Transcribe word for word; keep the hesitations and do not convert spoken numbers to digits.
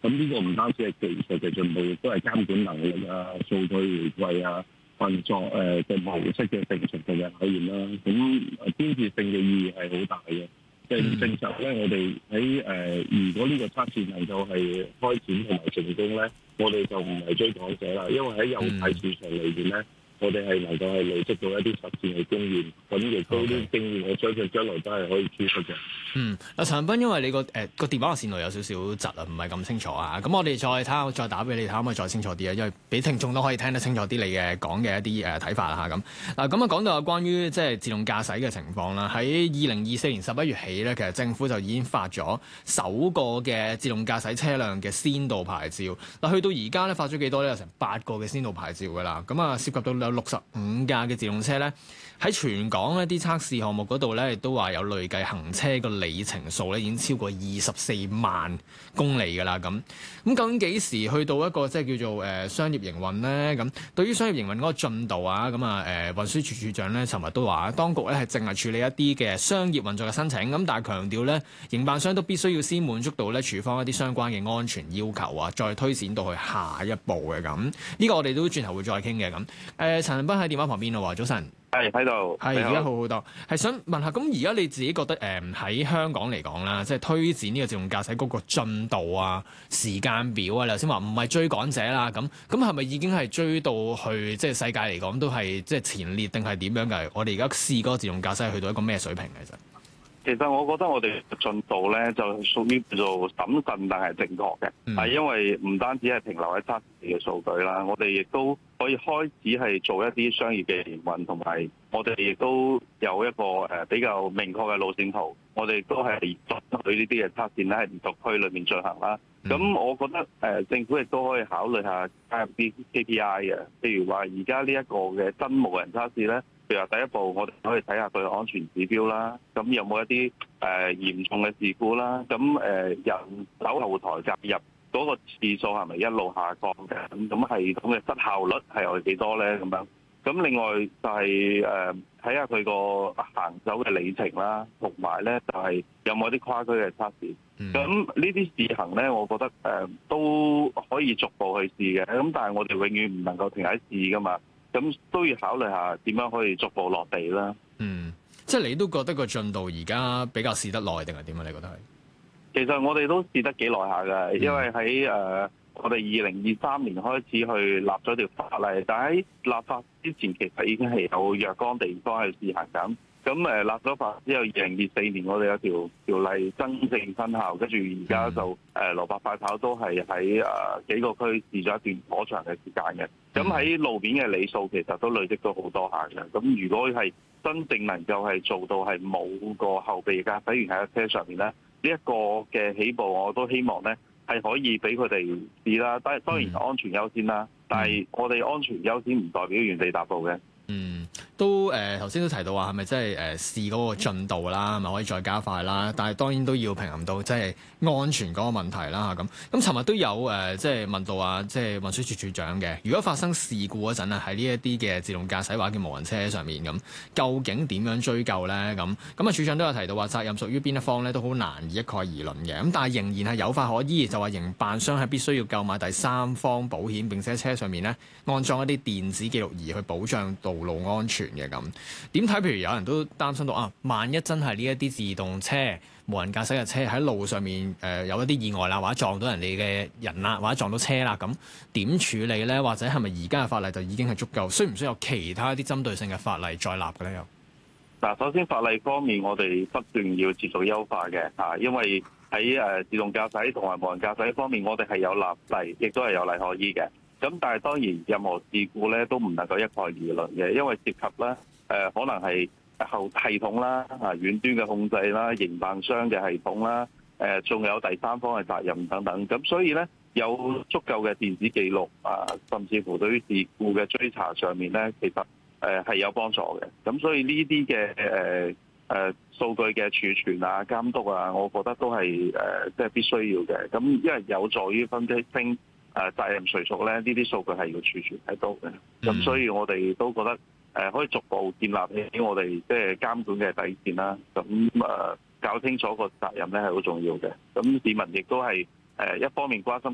咁呢個唔單止係技術嘅進步，亦都係監管能力啊、數據回歸啊、運作誒嘅模式嘅成熟嘅考驗啦。咁標誌性嘅意義係好大嘅。即係正常咧，我哋喺誒，如果呢個測試能夠係開展同埋成功咧，我哋就唔係追趕者啦。因為喺有態市場裏邊咧，我哋係能夠係累積到一啲實戰嘅經驗，咁亦都啲經驗，我相信將來都係可以輸出嘅。 嗯，嗱，陳恒鑌，因為你個誒個電話嘅線路有少少窒啊，唔係咁清楚啊。咁我哋再睇下，再打俾你睇下可唔可以再清楚啲啊？因為俾聽眾都可以聽得清楚啲你嘅講嘅一啲誒睇法啦嚇咁。嗱，咁啊講到有關於即係自動駕駛嘅情況啦，喺二零二四年十一月起咧，其實政府就已經發咗首個嘅自動駕駛車輛嘅先導牌照。嗱，去到而家咧發咗幾多咧？有成八個嘅先導牌照㗎啦。咁啊，涉及到有六十五架嘅自動車咧，喺全港一啲測試項目嗰度咧，亦都話有累計行車個里程數咧，已經超過二十四萬公里㗎啦。咁咁究竟幾時去到一個即係叫做誒、呃、商業營運咧？咁對於商業營運嗰個進度啊，咁啊誒運輸署署長咧，尋日都話，當局咧係淨係處理一啲嘅商業運作嘅申請，咁但係強調咧，營辦商都必須要先滿足到咧處方一啲相關嘅安全要求啊，再推展到去下一步嘅咁。呢、這個我哋都轉頭會再傾嘅咁。誒、呃，陳恒鑌喺電話旁邊咯，早晨。 係喺度， 係而家好好多，係想問下，咁而家你自己覺得誒喺、呃、香港嚟講啦，即係推展呢個自動駕駛嗰個進度啊、時間表啊，你頭先話唔係追趕者啦，咁咁係咪已經係追到去即係世界嚟講都係即係前列定係點樣嘅？我哋而家試嗰個自動駕駛去到一個咩水平其實？ 其實我覺得我哋嘅進度咧就屬於叫做審慎但係正確嘅，係、嗯、因為唔單止係停留喺測試嘅數據啦，我哋亦都可以開始係做一啲商業嘅營運，同埋我哋亦都有一個誒比較明確嘅路線圖。我哋都係作對呢啲嘅測試咧喺唔同區裏面進行啦。咁、嗯、我覺得誒政府亦都可以考慮下加入啲 K P I 嘅，譬如話而家呢一個嘅真無人測試咧。譬如話第一步，我哋可以睇下佢嘅安全指標啦。咁有冇一啲誒、呃、嚴重嘅事故啦？咁誒、呃、人手後台介入嗰個次數係咪一路下降嘅？咁咁系統嘅失效率係有幾多咧？咁樣咁另外就係誒睇下佢個行走嘅里程啦，同埋咧就係、是、有冇啲跨區嘅測試。咁呢啲試行咧，我覺得誒、呃、都可以逐步去試嘅。咁但係我哋永遠唔能夠停喺試噶嘛。咁都要考慮下點樣可以逐步落地啦。 嗯，即係你都覺得個進度而家比較試得耐定係點啊？你覺得係？其實我哋都試得幾耐下㗎，因為喺誒、呃、我哋二零二三年開始去立咗條法例，但喺立法之前其實已經係有若干地方去試行緊。咁誒立咗法之後，二零二四年我哋有條條例真正生效，跟住而家就誒蘿蔔快跑都係喺誒幾個區試咗一段頗長嘅時間嘅。咁喺路面嘅里數其實都累積咗好多下嘅。咁如果係真正能夠係做到係冇個後備駕駛員喺車上面咧，呢、這、一個嘅起步我都希望咧係可以俾佢哋試啦。但係當然安全優先啦，但係我哋安全優先唔代表原地踏步嘅。 嗯，都誒頭先都提到話係咪真係誒試嗰個進度啦，係咪可以再加快啦？但係當然都要平衡到即係安全嗰個問題啦咁。咁尋日都有誒即係問到啊，即係運輸署署長嘅，如果發生事故嗰陣啊，喺呢一啲嘅自動駕駛或者叫無人車上面咁，究竟點樣追究咧？咁咁啊，署長都有提到話責任屬於邊一方咧，都好難以一概而論嘅。咁但係仍然係有法可依，就話營辦商係必須要購買第三方保險，並且車上面咧安裝一啲電子記錄儀去保障道路安全嘅咁。點睇？譬如有人都擔心到啊，萬一真係呢一啲自動車、無人駕駛嘅車喺路上面誒、呃、有一啲意外啦，或者撞到人哋嘅人啦，或者撞到車啦，咁點處理咧？或者係咪而家嘅法例就已經係足夠？需唔需要有其他啲針對性嘅法例再立嘅咧？又嗱，首先法例方面，我哋不斷要持續優化嘅嚇，因為喺誒自動駕駛同埋無人駕駛方面，我哋係有立例，亦都係有例可依嘅。咁但係當然任何事故咧都唔能夠一概而論嘅，因為涉及咧誒、呃、可能係後系統啦、啊遠端嘅控制啦、營辦商嘅系統啦、誒、呃、仲有第三方嘅責任等等。咁所以咧有足夠嘅電子記錄啊，甚至乎對於事故嘅追查上面咧，其實誒係、呃、有幫助嘅。咁所以呢啲嘅誒誒數據嘅儲存啊、監督啊，我覺得都係誒即係必須要嘅。咁因為有助於分析清誒責任誰屬咧，呢啲數據係要儲存喺度嘅。咁所以我哋都覺得誒可以逐步建立起我哋即係監管嘅底線啦。咁誒搞清楚個責任咧係好重要嘅。咁市民亦都係誒一方面關心。